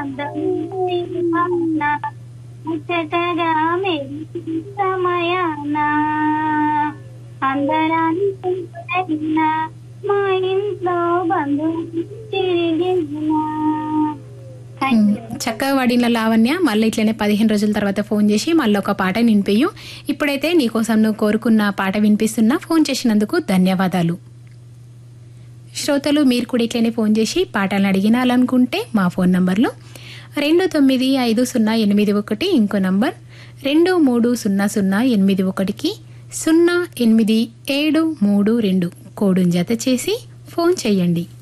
అందమైన ముచ్చటగా మెరిసి సమయాన అందరానికి తగిన మా ఇంట్లో బంధువు తిరిగిన. చక్కగా వాడిన లావణ్య. మళ్ళీ ఇట్లనే 15 రోజుల తర్వాత ఫోన్ చేసి మళ్ళీ ఒక పాట వినిపించు. ఇప్పుడైతే నీకోసం నువ్వు కోరుకున్న పాట వినిపిస్తున్నా. ఫోన్ చేసినందుకు ధన్యవాదాలు. శ్రోతలు మీరు కూడా ఇట్లనే ఫోన్ చేసి పాటలను అడిగినాలనుకుంటే మా ఫోన్ నంబర్లో 295081, ఇంకో నంబర్ 230081కి 0872 కోడును జత చేసి ఫోన్ చేయండి.